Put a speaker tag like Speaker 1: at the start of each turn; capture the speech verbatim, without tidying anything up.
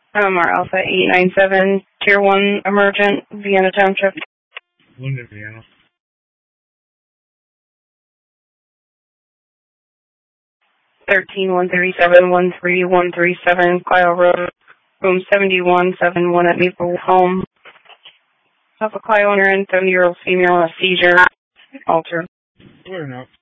Speaker 1: Um, our Alpha eight nine seven, Tier one Emergent, Vienna Township.
Speaker 2: Wounded Vienna.
Speaker 1: thirteen one thirty-seven one three one three seven, Kyle Road, room seventy-one seventy-one at Maple Home. Have a Kyle owner and seventy-year-old female, a seizure, altered.
Speaker 2: Clear enough.